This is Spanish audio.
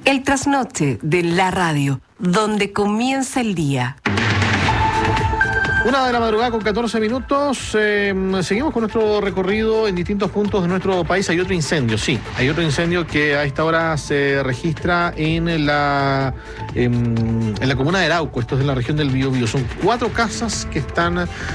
El trasnoche de la radio, donde comienza el día. 1 de la madrugada con 14 minutos. Seguimos con nuestro recorrido en distintos puntos de nuestro país. Hay otro incendio, sí. Hay otro incendio que a esta hora se registra en la comuna de Arauco. Esto es en la región del Biobío. Son 4 casas que están